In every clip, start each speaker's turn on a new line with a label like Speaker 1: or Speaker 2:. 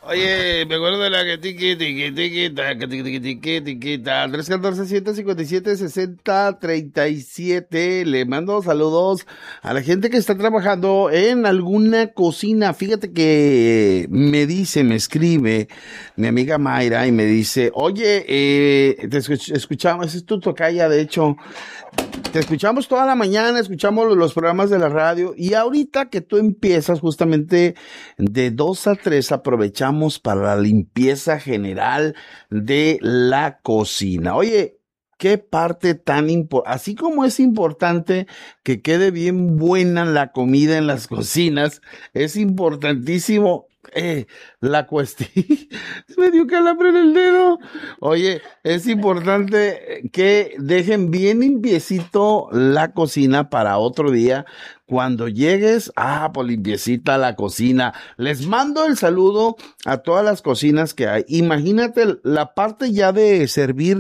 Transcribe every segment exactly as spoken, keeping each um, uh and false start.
Speaker 1: Oye, me acuerdo de la que tiqui, tiqui, tiqui, taca, tiqui, tiqui, tiqui, tiqui, ta, tres uno cuatro, ciento cincuenta y siete, sesenta, treinta y siete. Le mando saludos a la gente que está trabajando en alguna cocina. Fíjate que me dice, me escribe mi amiga Mayra y me dice, oye, eh, te escuch- escuchamos, es tu tocaya, de hecho. Te escuchamos toda la mañana, escuchamos los programas de la radio y ahorita que tú empiezas justamente de dos a tres aprovechamos para la limpieza general de la cocina. Oye, qué parte tan importante, así como es importante que quede bien buena la comida en las cocinas, es importantísimo eh, la cuestión. Me dio calambre en el dedo. Oye, es importante que dejen bien limpiecito la cocina para otro día. Cuando llegues, ah, pues limpiecita la cocina. Les mando el saludo a todas las cocinas que hay. Imagínate la parte ya de servir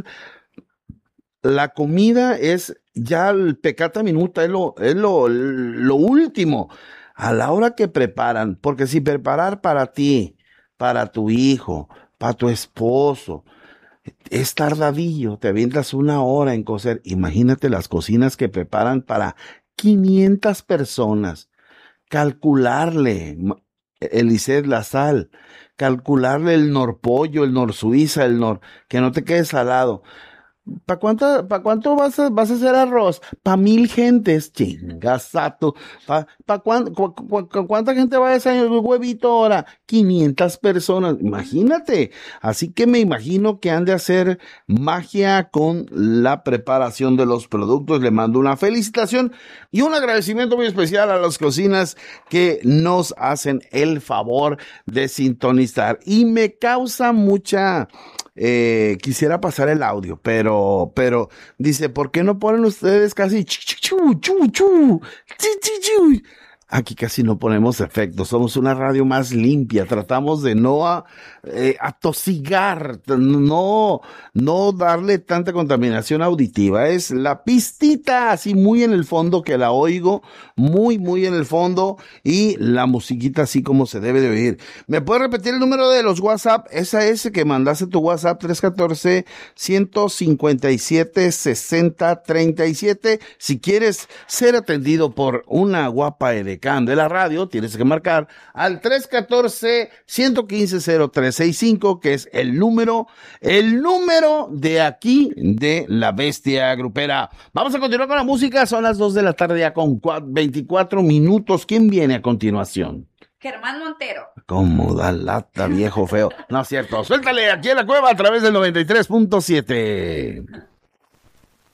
Speaker 1: la comida es ya el pecata minuta, es lo, es lo, lo último. A la hora que preparan, porque si preparar para ti, para tu hijo, para tu esposo, es tardadillo, te avientas una hora en cocer. Imagínate las cocinas que preparan para quinientas personas. Calcularle, ma- Eliseth, la sal, calcularle el norpollo, el nor suiza, el nor, que no te quede salado. ¿Para cuánto, para cuánto vas a, vas a hacer arroz? Para mil gentes, chingasato. ¿Para pa cuán- cu- cu- cu- cuánta gente va a desayunar un huevito ahora? quinientas personas, imagínate. Así que me imagino que han de hacer magia con la preparación de los productos. Le mando una felicitación y un agradecimiento muy especial a las cocinas que nos hacen el favor de sintonizar. Y me causa mucha eh, quisiera pasar el audio, pero, pero, dice, ¿por qué no ponen ustedes casi chu, chu, chu, chu, chu, chi, chi, chu? Aquí casi no ponemos efectos, somos una radio más limpia, tratamos de no a- eh, atosigar, no, no darle tanta contaminación auditiva. Es la pistita así muy en el fondo que la oigo, muy, muy en el fondo y la musiquita así como se debe de oír. ¿Me puedes repetir el número de los WhatsApp? Esa es que mandaste tu WhatsApp tres uno cuatro, ciento cincuenta y siete, sesenta, treinta y siete. Si quieres ser atendido por una guapa edecán de la radio, tienes que marcar al tres uno cuatro, ciento quince, cero tres sesenta y cinco, que es el número, el número de aquí de la bestia grupera. Vamos a continuar con la música. Son las dos de la tarde ya con cua- veinticuatro minutos. ¿Quién viene a continuación?
Speaker 2: Germán Montero.
Speaker 1: Cómo da lata, viejo feo. No es cierto. Suéltale aquí en la cueva a través del noventa y tres punto siete.